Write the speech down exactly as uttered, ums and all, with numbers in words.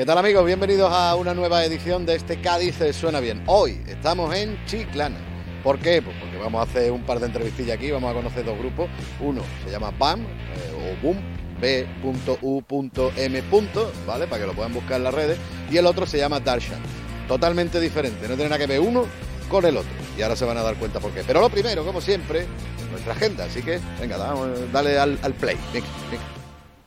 ¿Qué tal, amigos? Bienvenidos a una nueva edición de este Cádiz Suena Bien. Hoy estamos en Chiclana. ¿Por qué? Pues porque vamos a hacer un par de entrevistillas aquí, vamos a conocer dos grupos. Uno se llama B A M, eh, o Boom, B U M, ¿vale? Para que lo puedan buscar en las redes. Y el otro se llama Darshan. Totalmente diferente, no tiene nada que ver uno con el otro. Y ahora se van a dar cuenta por qué. Pero lo primero, como siempre, nuestra agenda. Así que, venga, dale al, al play. Venga, venga.